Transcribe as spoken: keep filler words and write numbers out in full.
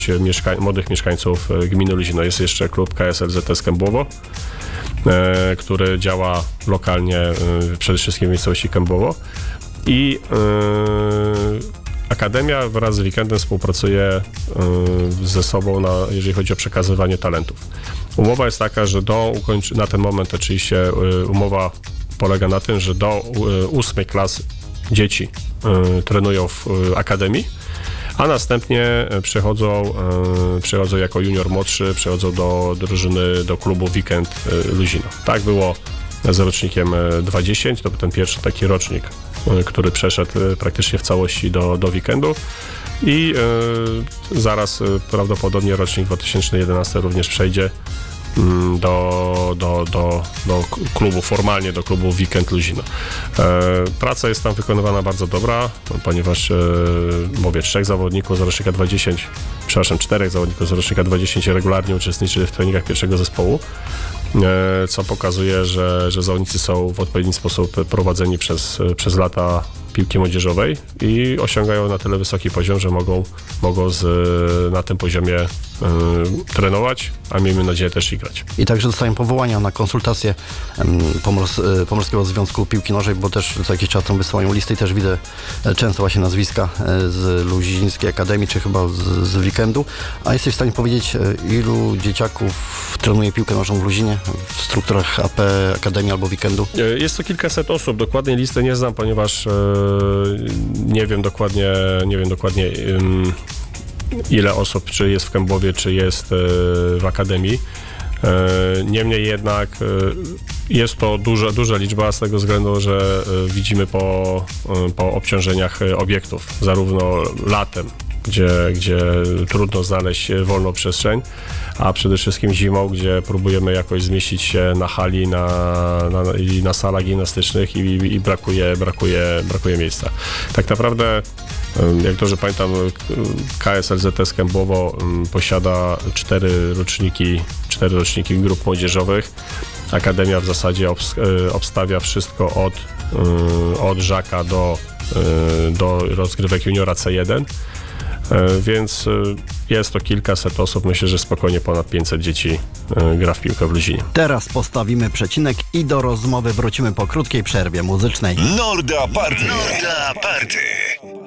mieszkań, młodych mieszkańców gminy Luzino. Jest jeszcze klub K S L Z S Kębłowo, e, który działa lokalnie, e, przede wszystkim w miejscowości Kębłowo. I e, Akademia wraz z Weekendem współpracuje e, ze sobą, na, jeżeli chodzi o przekazywanie talentów. Umowa jest taka, że do ukończy, na ten moment oczywiście e, umowa polega na tym, że do e, ósmej klas dzieci e, trenują w e, Akademii, a następnie przechodzą, e, przechodzą jako junior młodszy, przechodzą do drużyny, do klubu Weekend e, Luzino. Tak było z rocznikiem dwa dziesięć, to był ten pierwszy taki rocznik, e, który przeszedł e, praktycznie w całości do, do Weekendu i e, zaraz e, prawdopodobnie rocznik dwa tysiące jedenasty również przejdzie do, do, do, do klubu, formalnie do klubu Weekend Luzino. E, praca jest tam wykonywana bardzo dobra, ponieważ e, mówię, trzech zawodników z rocznika dwa dziesięć, przepraszam, czterech zawodników z rocznika dwa dziesięć regularnie uczestniczyli w treningach pierwszego zespołu, e, co pokazuje, że, że zawodnicy są w odpowiedni sposób prowadzeni przez, przez lata piłki młodzieżowej i osiągają na tyle wysoki poziom, że mogą, mogą z, na tym poziomie y, trenować, a miejmy nadzieję też i grać. I także dostają powołania na konsultacje Pomors, Pomorskiego Związku Piłki Nożnej, bo też co jakiś czas tam wysyłają listy i też widzę często właśnie nazwiska z Luzińskiej Akademii, czy chyba z, z Weekendu. A jesteś w stanie powiedzieć, ilu dzieciaków trenuje piłkę nożną w Luzinie w strukturach A P, Akademii albo Weekendu? Jest to kilkaset osób, dokładnej listy nie znam, ponieważ nie wiem dokładnie, nie wiem dokładnie ile osób, czy jest w Kębłowie, czy jest w Akademii. Niemniej jednak jest to duża, duża liczba z tego względu, że widzimy po, po obciążeniach obiektów, zarówno latem, Gdzie, gdzie trudno znaleźć wolną przestrzeń, a przede wszystkim zimą, gdzie próbujemy jakoś zmieścić się na hali, na, na, i na salach gimnastycznych i, i brakuje, brakuje, brakuje miejsca. Tak naprawdę, jak dobrze pamiętam, K S L Z S Kębłowo posiada cztery roczniki, cztery roczniki grup młodzieżowych. Akademia w zasadzie obstawia wszystko od, od żaka do, do rozgrywek juniora C jeden. Więc jest to kilkaset osób, myślę, że spokojnie ponad pięćset dzieci gra w piłkę w Luzinie. Teraz postawimy przecinek i do rozmowy wrócimy po krótkiej przerwie muzycznej. Norda Party! Norda Party!